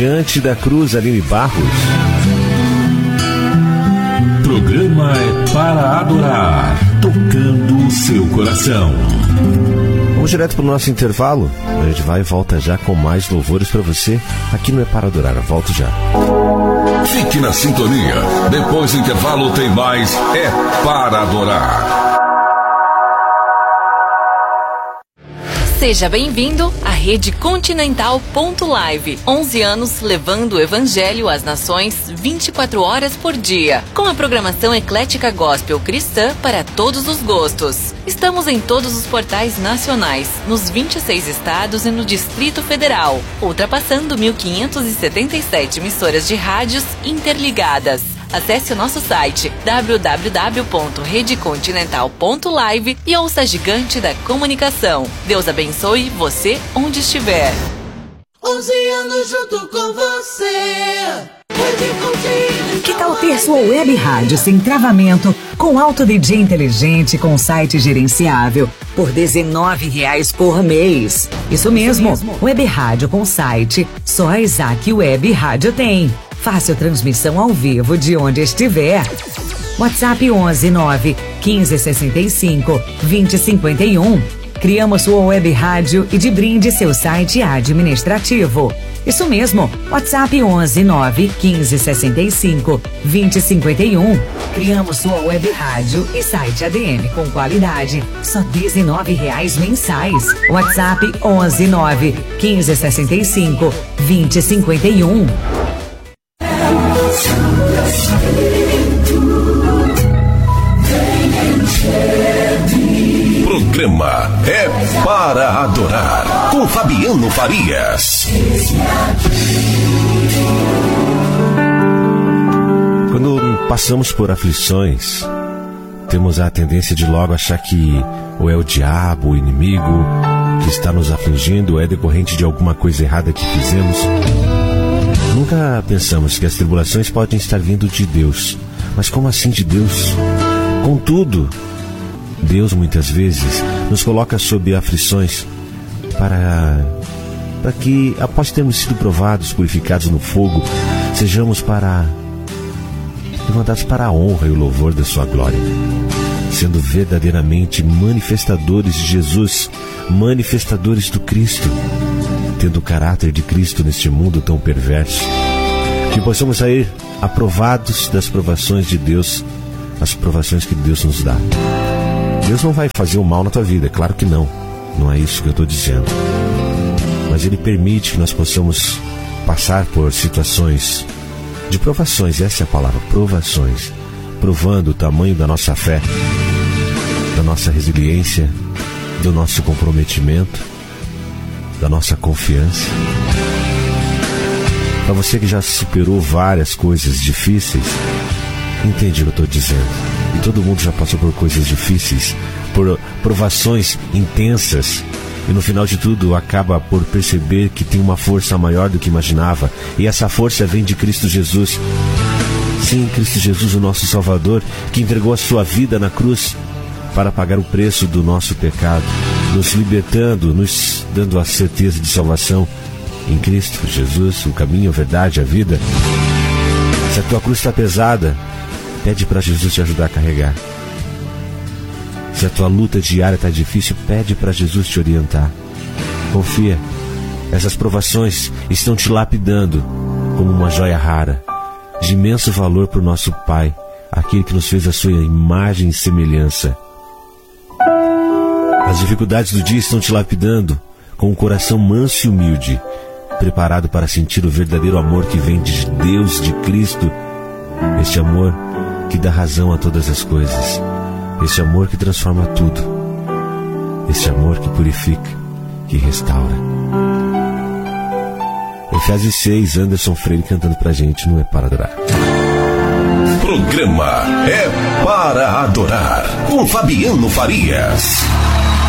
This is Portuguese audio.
diante da cruz, Aline Barros. Programa é para adorar, tocando o seu coração. Vamos direto para o nosso intervalo. A gente vai e volta já com mais louvores para você. Aqui não é para adorar, eu volto já. Fique na sintonia. Depois do intervalo tem mais É para Adorar. Seja bem-vindo à Rede Continental.live. 11 anos levando o Evangelho às nações 24 horas por dia. Com a programação eclética gospel cristã para todos os gostos. Estamos em todos os portais nacionais, nos 26 estados e no Distrito Federal, ultrapassando 1.577 emissoras de rádios interligadas. Acesse o nosso site www.redecontinental.live e ouça a gigante da comunicação. Deus abençoe você onde estiver. 11 anos junto com você. Que tal ter sua web rádio sem travamento, com alto DJ inteligente, com site gerenciável, por R$19 por mês? Isso mesmo, web rádio com site, só a Isaac Web Rádio tem. Fácil transmissão ao vivo de onde estiver. WhatsApp 11 9 15 65 20 51. Criamos sua web rádio e de brinde seu site administrativo. Isso mesmo, WhatsApp 11 9 15 65 20 51. Criamos sua web rádio e site ADM com qualidade, só R$19 mensais. WhatsApp 11 9 15 65 20 51. Programa é para adorar, com Fabiano Farias. Quando passamos por aflições, temos a tendência de logo achar que ou é o diabo, o inimigo, que está nos afligindo, ou é decorrente de alguma coisa errada que fizemos. Nunca pensamos que as tribulações podem estar vindo de Deus. Mas como assim de Deus? Contudo, Deus muitas vezes nos coloca sob aflições para que, após termos sido provados, purificados no fogo, sejamos levantados para a honra e o louvor da sua glória, sendo verdadeiramente manifestadores de Jesus, manifestadores do Cristo, tendo o caráter de Cristo neste mundo tão perverso, que possamos sair aprovados das provações de Deus, as provações que Deus nos dá. Deus não vai fazer o mal na tua vida, claro que não. Não é isso que eu estou dizendo. Mas Ele permite que nós possamos passar por situações de provações, essa é a palavra, provações, provando o tamanho da nossa fé, da nossa resiliência, do nosso comprometimento, da nossa confiança. Para você que já superou várias coisas difíceis, entende o que eu estou dizendo. E todo mundo já passou por coisas difíceis, por provações intensas, e no final de tudo acaba por perceber que tem uma força maior do que imaginava, e essa força vem de Cristo Jesus. Sim, Cristo Jesus, o nosso Salvador, que entregou a sua vida na cruz para pagar o preço do nosso pecado, nos libertando, nos dando a certeza de salvação em Cristo Jesus, o caminho, a verdade, a vida. Se a tua cruz está pesada, pede para Jesus te ajudar a carregar. Se a tua luta diária está difícil, pede para Jesus te orientar. Confia, essas provações estão te lapidando como uma joia rara, de imenso valor para o nosso Pai, aquele que nos fez a sua imagem e semelhança. As dificuldades do dia estão te lapidando com um coração manso e humilde, preparado para sentir o verdadeiro amor que vem de Deus, de Cristo, este amor que dá razão a todas as coisas, esse amor que transforma tudo, esse amor que purifica, que restaura. Efésios 6, Anderson Freire cantando pra gente, não é para adorar. Programa é para adorar, com Fabiano Farias.